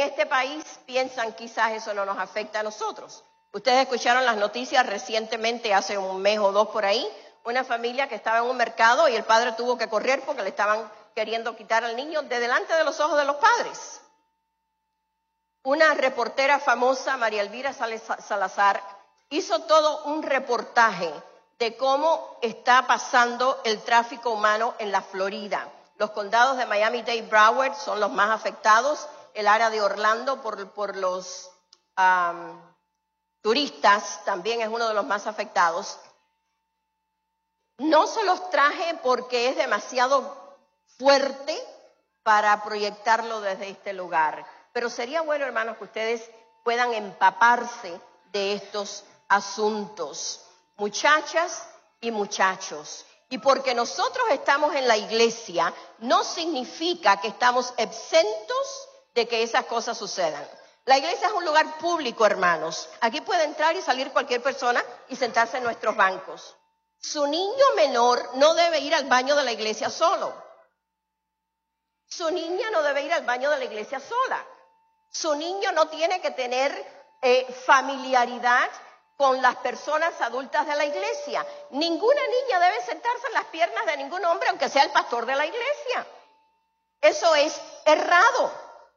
este país piensan quizás eso no nos afecta a nosotros. Ustedes escucharon las noticias recientemente, hace un mes o dos por ahí, una familia que estaba en un mercado y el padre tuvo que correr porque le estaban queriendo quitar al niño de delante de los ojos de los padres. Una reportera famosa, María Elvira Salazar, hizo todo un reportaje de cómo está pasando el tráfico humano en la Florida. Los condados de Miami-Dade y Broward son los más afectados, el área de Orlando por los turistas también es uno de los más afectados. No se los traje porque es demasiado fuerte para proyectarlo desde este lugar. Pero sería bueno, hermanos, que ustedes puedan empaparse de estos asuntos. Muchachas y muchachos. Y porque nosotros estamos en la iglesia, no significa que estamos exentos de que esas cosas sucedan. La iglesia es un lugar público, hermanos. Aquí puede entrar y salir cualquier persona y sentarse en nuestros bancos. Su niño menor no debe ir al baño de la iglesia solo. Su niña no debe ir al baño de la iglesia sola. Su niño no tiene que tener familiaridad con las personas adultas de la iglesia. Ninguna niña debe sentarse en las piernas de ningún hombre, aunque sea el pastor de la iglesia. Eso es errado.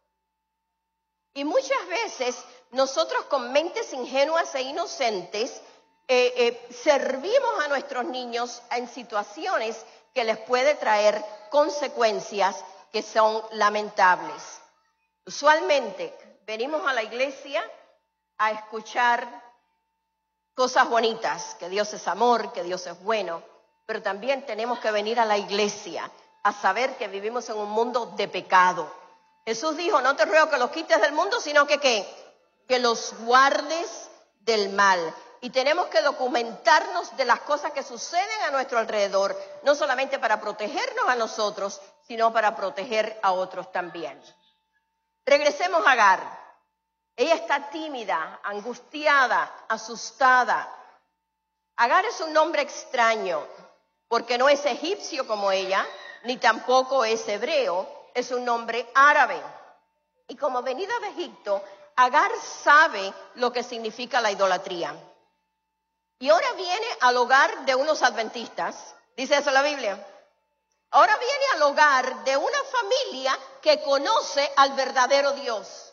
Y muchas veces nosotros con mentes ingenuas e inocentes servimos a nuestros niños en situaciones que les puede traer consecuencias que son lamentables. Usualmente venimos a la iglesia a escuchar cosas bonitas, que Dios es amor, que Dios es bueno, pero también tenemos que venir a la iglesia a saber que vivimos en un mundo de pecado. Jesús dijo, no te ruego que los quites del mundo, sino que los guardes del mal. Y tenemos que documentarnos de las cosas que suceden a nuestro alrededor, no solamente para protegernos a nosotros, sino para proteger a otros también. Regresemos a Agar. Ella está tímida, angustiada, asustada. Agar es un nombre extraño, porque no es egipcio como ella, ni tampoco es hebreo, es un nombre árabe. Y como venida de Egipto, Agar sabe lo que significa la idolatría. Y ahora viene al hogar de unos adventistas, dice eso la Biblia. Ahora viene al hogar de una familia que conoce al verdadero Dios.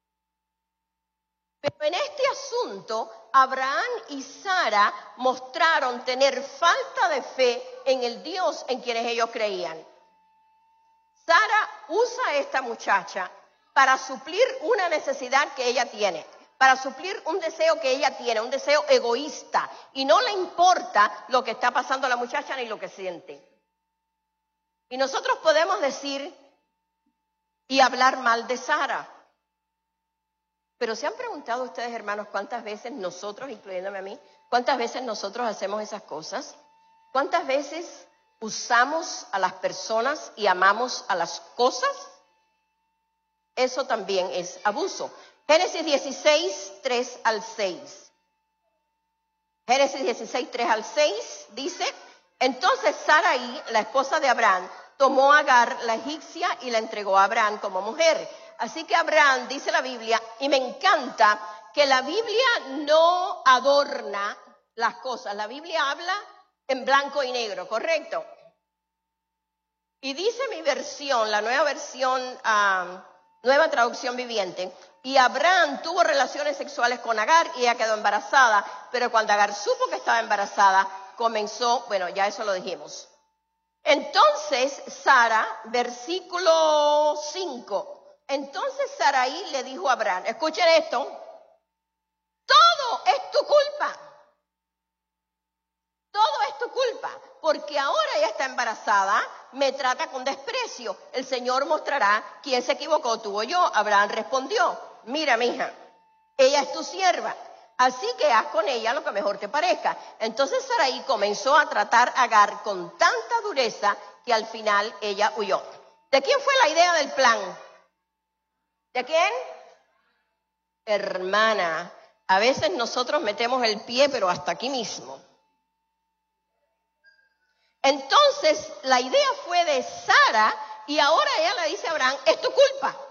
Pero en este asunto, Abraham y Sara mostraron tener falta de fe en el Dios en quienes ellos creían. Sara usa a esta muchacha para suplir una necesidad que ella tiene, para suplir un deseo que ella tiene, un deseo egoísta, y no le importa lo que está pasando a la muchacha ni lo que siente. Y nosotros podemos decir y hablar mal de Sara. Pero ¿se han preguntado ustedes, hermanos, cuántas veces nosotros, incluyéndome a mí, cuántas veces nosotros hacemos esas cosas? ¿Cuántas veces usamos a las personas y amamos a las cosas? Eso también es abuso. Génesis 16, 3 al 6. Génesis 16, 3 al 6 dice, entonces Sarai, la esposa de Abraham, tomó a Agar, la egipcia, y la entregó a Abraham como mujer. Así que Abraham, dice la Biblia, y me encanta que la Biblia no adorna las cosas. La Biblia habla en blanco y negro, ¿correcto? Y dice mi versión, la nueva versión, nueva traducción viviente, y Abraham tuvo relaciones sexuales con Agar y ella quedó embarazada, pero cuando Agar supo que estaba embarazada, comenzó, bueno, ya eso lo dijimos. Entonces Sara, versículo 5, entonces Sarai le dijo a Abraham, escuchen esto, todo es tu culpa. Todo es tu culpa, porque ahora ella está embarazada, me trata con desprecio. El Señor mostrará quién se equivocó, tú o yo. Abraham respondió, mira, mija, ella es tu sierva, así que haz con ella lo que mejor te parezca. Entonces Sarai comenzó a tratar a Agar con tanta dureza que al final ella huyó. ¿De quién fue la idea del plan? ¿De quién? Hermana, a veces nosotros metemos el pie, pero hasta aquí mismo. Entonces, la idea fue de Sara y ahora ella le dice a Abraham, es tu culpa.